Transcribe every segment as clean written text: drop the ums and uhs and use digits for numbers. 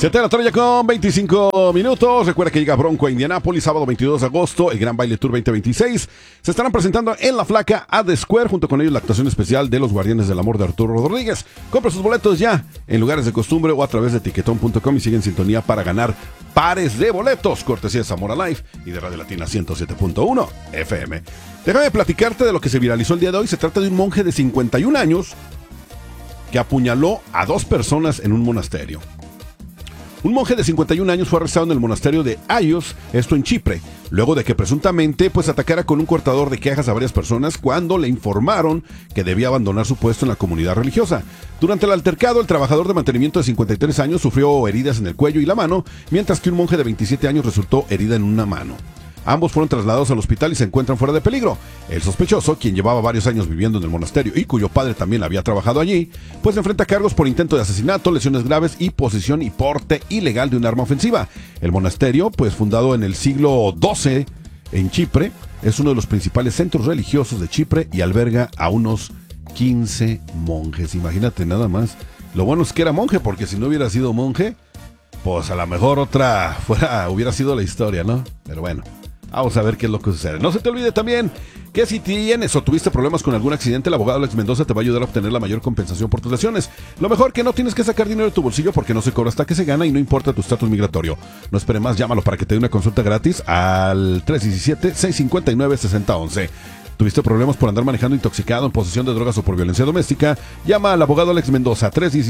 7 de la tarde ya con 25 minutos. Recuerda que llega Bronco a Indianápolis, sábado 22 de agosto, el Gran Baile Tour 2026. Se estarán presentando en La Flaca at the Square, junto con ellos la actuación especial de Los Guardianes del Amor de Arturo Rodríguez. Compra sus boletos ya en lugares de costumbre o a través de tiquetón.com y sigue en sintonía para ganar pares de boletos. Cortesía de Zamora Live y de Radio Latina 107.1 FM. Déjame platicarte de lo que se viralizó el día de hoy. Se trata de un monje de 51 años que apuñaló a 2 personas en un monasterio. Un monje de 51 años fue arrestado en el monasterio de Ayios, esto en Chipre, luego de que presuntamente atacara con un cortador de quejas a varias personas cuando le informaron que debía abandonar su puesto en la comunidad religiosa. Durante el altercado, el trabajador de mantenimiento de 53 años sufrió heridas en el cuello y la mano, mientras que un monje de 27 años resultó herida en una mano. Ambos fueron trasladados al hospital y se encuentran fuera de peligro. El sospechoso, quien llevaba varios años viviendo en el monasterio y cuyo padre también había trabajado allí, pues enfrenta cargos por intento de asesinato, lesiones graves y posesión y porte ilegal de un arma ofensiva. El monasterio, fundado en el siglo XII en Chipre, es uno de los principales centros religiosos de Chipre y alberga a unos 15 monjes. Imagínate nada más. Lo bueno es que era monje, porque si no hubiera sido monje, pues a lo mejor hubiera sido la historia, ¿no? Pero bueno. Vamos a ver qué es lo que sucede. No se te olvide también que si tienes o tuviste problemas con algún accidente, el abogado Alex Mendoza te va a ayudar a obtener la mayor compensación por tus lesiones. Lo mejor que no tienes que sacar dinero de tu bolsillo porque no se cobra hasta que se gana y no importa tu estatus migratorio. No espere más, llámalo para que te dé una consulta gratis al 317-659-6011. ¿Tuviste problemas por andar manejando intoxicado, en posesión de drogas o por violencia doméstica? Llama al abogado Alex Mendoza,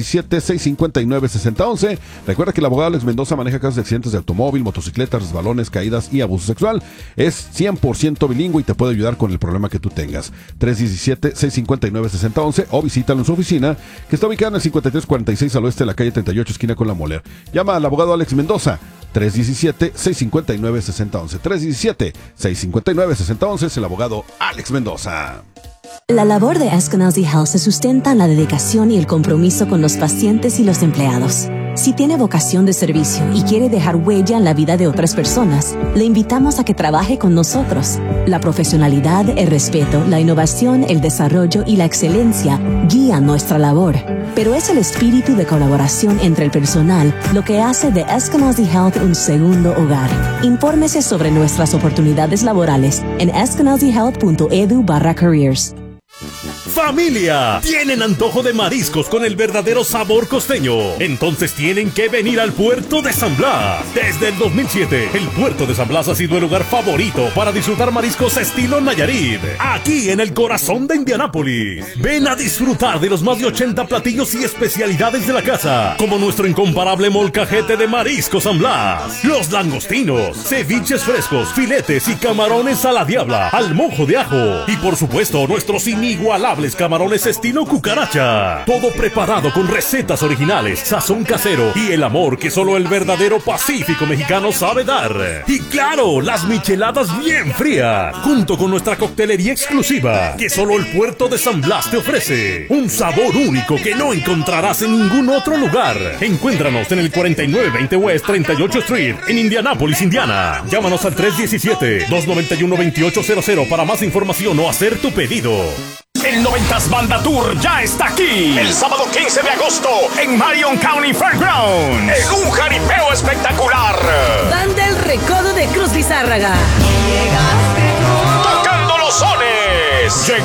317-659-6011. Recuerda que el abogado Alex Mendoza maneja casos de accidentes de automóvil, motocicletas, resbalones, caídas y abuso sexual. Es 100% bilingüe y te puede ayudar con el problema que tú tengas. 317-659-6011 o visítalo en su oficina, que está ubicada en el 5346 al oeste de la calle 38, esquina con La Moller. Llama al abogado Alex Mendoza, 317-659-6011. 317-659-6011 es el abogado Alex Mendoza. La labor de Eskenazi Health se sustenta en la dedicación y el compromiso con los pacientes y los empleados. Si tiene vocación de servicio y quiere dejar huella en la vida de otras personas, le invitamos a que trabaje con nosotros. La profesionalidad, el respeto, la innovación, el desarrollo y la excelencia guían nuestra labor. Pero es el espíritu de colaboración entre el personal lo que hace de Eskenazi Health un segundo hogar. Infórmese sobre nuestras oportunidades laborales en eskenazihealth.edu/careers. ¡Familia! ¿Tienen antojo de mariscos con el verdadero sabor costeño? Entonces tienen que venir al puerto de San Blas. Desde el 2007, el puerto de San Blas ha sido el lugar favorito para disfrutar mariscos estilo Nayarit, aquí en el corazón de Indianápolis. Ven a disfrutar de los más de 80 platillos y especialidades de la casa, como nuestro incomparable molcajete de mariscos San Blas, los langostinos, ceviches frescos, filetes y camarones a la diabla, al mojo de ajo, y por supuesto nuestros inigualables camarones estilo cucaracha. Todo preparado con recetas originales, sazón casero y el amor que solo el verdadero Pacífico mexicano sabe dar. Y claro, las micheladas bien frías, junto con nuestra coctelería exclusiva que solo el puerto de San Blas te ofrece. Un sabor único que no encontrarás en ningún otro lugar. Encuéntranos en el 4920 West 38 Street en Indianápolis, Indiana. Llámanos al 317-291-2800 para más información o hacer tu pedido. El 90s Banda Tour ya está aquí. El sábado 15 de agosto en Marion County Fairgrounds. En un jaripeo espectacular. Banda El Recodo de Cruz Lizárraga. Tocando los sones.